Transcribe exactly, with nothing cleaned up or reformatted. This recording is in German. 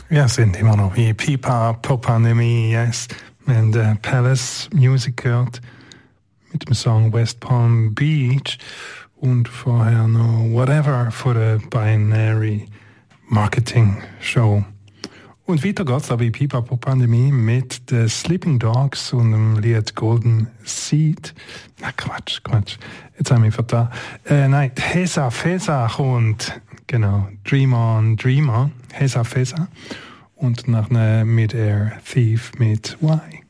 Ja, sind immer noch wie Pipa, Popandemie, yes. Und uh, Palace Music gehört mit dem Song West Palm Beach und vorher noch Whatever für der Binary Marketing Show. Und weiter geht's aber bei Pipa Popandemie mit den Sleeping Dogs und dem Lied Golden Seed. Na Quatsch, Quatsch. Jetzt haben wir vertan. Äh, nein, Hesa Fesa kommt. Genau, Dream On, Dreamer, Hesa Fesa und nach einer Mid-Air Thief mit Why.